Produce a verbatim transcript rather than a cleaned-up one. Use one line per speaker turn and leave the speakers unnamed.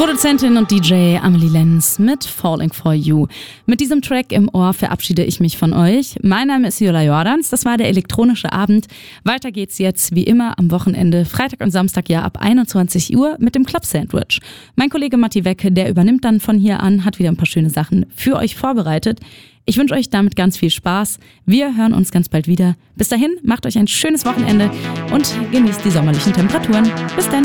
Produzentin und D J Amelie Lenz mit Falling for You. Mit diesem Track im Ohr verabschiede ich mich von euch. Mein Name ist Jula Jordans, das war der elektronische Abend. Weiter geht's jetzt wie immer am Wochenende, Freitag und Samstag ja ab einundzwanzig Uhr mit dem Club Sandwich. Mein Kollege Matti Wecke, der übernimmt dann von hier an, hat wieder ein paar schöne Sachen für euch vorbereitet. Ich wünsche euch damit ganz viel Spaß. Wir hören uns ganz bald wieder. Bis dahin, macht euch ein schönes Wochenende und genießt die sommerlichen Temperaturen. Bis dann.